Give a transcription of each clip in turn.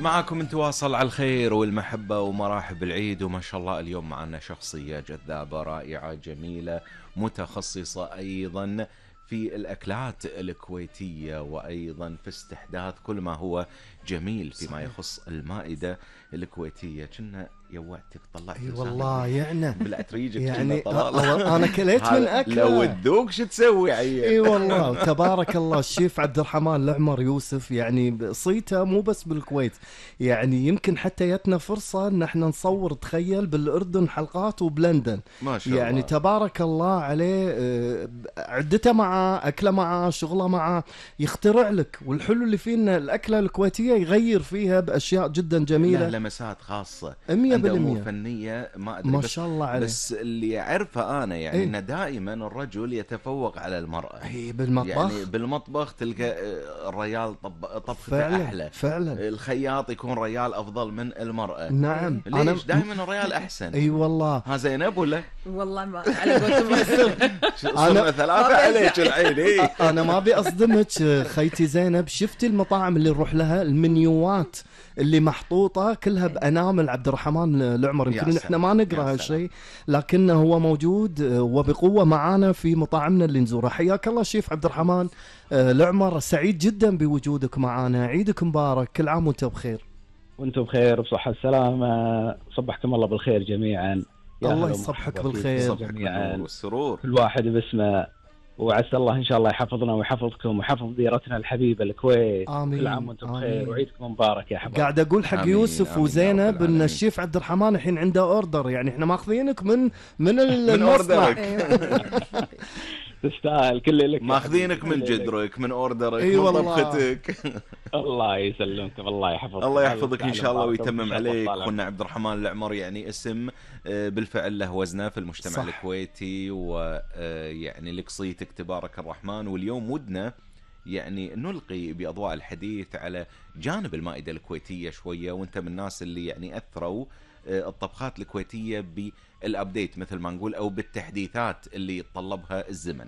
معكم نتواصل على الخير والمحبة ومراحب العيد. وما شاء الله اليوم معنا شخصية جذابة رائعة جميلة متخصصة أيضا في الأكلات الكويتية وأيضا في استحداث كل ما هو جميل فيما يخص المائدة الكويتية. كنا يوعتك طلعت اي والله يعني بالعتريجك يعني انا كليت من اكله. لو الذوق شو تسوي عيل. اي والله تبارك الله. الشيف عبد الرحمن العمر يوسف يعني صيته مو بس بالكويت، يعني يمكن حتى جتنا فرصه ان احنا نصور تخيل بالاردن حلقات وبلندن. ما شاء يعني الله تبارك الله عليه. عدته معه، اكله معه، شغله معه، يخترع لك. والحلو اللي فينا الاكله الكويتيه يغير فيها باشياء جدا جميله، له لمسات خاصه 100% عنده امور فنيه ما ادري ما بس شاء الله عليه. بس اللي اعرفه انا يعني إيه؟ انه دائما الرجل يتفوق على المراه. اي بالمطبخ، يعني بالمطبخ تلقى الريال طبخته فعلا احلى، فعلا. الخياط يكون ريال افضل من المراه. نعم ليش دائما الريال احسن؟ اي والله. ها زينب ولا والله ما على قولتهم. صرنا ثلاثه عليك العين. إيه؟ انا ما ابي اصدمك خيتي زينب. شفتي المطاعم اللي نروح لها المنيوات اللي محطوطه كلها بانامل عبد الرحمن العمر؟ يمكن احنا ما نقرا هالشيء لكنه هو موجود وبقوه معانا في مطاعمنا اللي نزورها. حياك الله شيف عبد الرحمن العمر، سعيد جدا بوجودك معانا. عيدك مبارك، كل عام وانت بخير. وانتم بخير بصحة السلامة. صبحكم الله بالخير جميعا. الله يصبحك بالخير جميعا والسرور، كل واحد باسمه. وعسى الله ان شاء الله يحفظنا ويحفظكم ويحفظ ديرتنا الحبيبة الكويت. آمين. كل عام وانتم بخير وعيدكم مبارك يا حبايبي. قاعد اقول حق آمين. يوسف آمين وزينب ان الشيف عبد الرحمن الحين عنده اوردر، يعني احنا ماخذينك من من المصنع. تستاهل كل لك، ماخذينك من جدرك، من اوردرك، أي من والله. طبختك. الله يسلمكم، الله يحفظك، الله يحفظك ان شاء الله ويتمم إن شاء عليك. الله طالع. اخونا عبد الرحمن العمر يعني اسم بالفعل له وزنه في المجتمع صح. الكويتي، ويعني لك صيتك تبارك الرحمن. واليوم ودنا يعني نلقي باضواء الحديث على جانب المائده الكويتيه شويه، وانت من الناس اللي يعني اثروا الطبخات الكويتيه بالابديت مثل ما نقول او بالتحديثات اللي يتطلبها الزمن.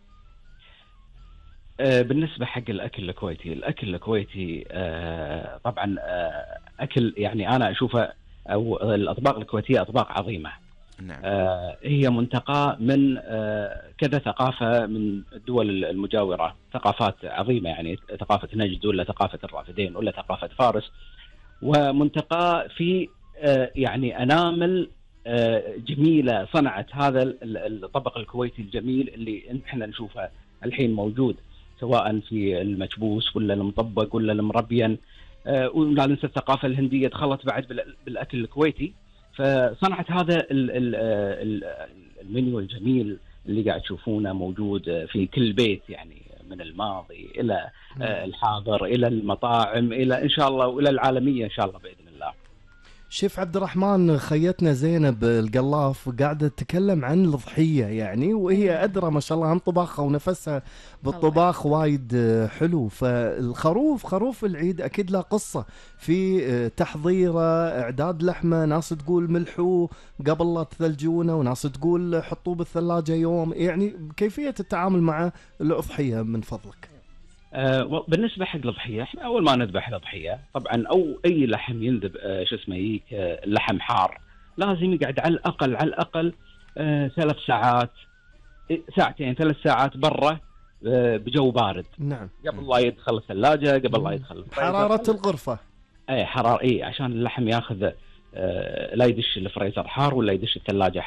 بالنسبة حق الأكل الكويتي طبعا أكل يعني أنا أشوفه، أو الأطباق الكويتية أطباق عظيمة. نعم. هي منتقى من كذا ثقافة من الدول المجاورة، ثقافات عظيمة، يعني ثقافة نجد ولا ثقافة الرافدين ولا ثقافة فارس، ومنتقى في يعني أنامل جميلة صنعت هذا الطبق الكويتي الجميل اللي احنا نشوفه الحين موجود، سواء في المكبوس ولا المطبق ولا المربين. ولا ننسى الثقافة الهندية دخلت بعد بالأكل الكويتي، فصنعت هذا المنيو الجميل اللي قاعد تشوفونه موجود في كل بيت، يعني من الماضي إلى الحاضر إلى المطاعم إلى إن شاء الله وإلى العالمية إن شاء الله بإذن الله. شيف عبد الرحمن، خيتنا زينب القلاف قاعدة تتكلم عن الضحية يعني، وهي أدرى ما شاء الله عن طباخها ونفسها بالطباخ وايد حلو. فالخروف، خروف العيد أكيد له قصة في تحضيره، إعداد لحمة. ناس تقول ملحوه قبل لا تثلجونه، وناس تقول حطوه بالثلاجة يوم. يعني كيفية التعامل مع الأضحية من فضلك؟ بالنسبة حق الضحية، احنا أول ما نذبح الضحية طبعا أو أي لحم ينذب يجيك اللحم حار، لازم يقعد على الأقل 3 ساعات، ساعتين 3 ساعات برا بجو بارد. نعم. قبل لا يدخل الثلاجة، قبل لا يدخل حرارة الغرفة. حرارة عشان اللحم ياخذ لا يدش الفريزر حار ولا يدش الثلاجة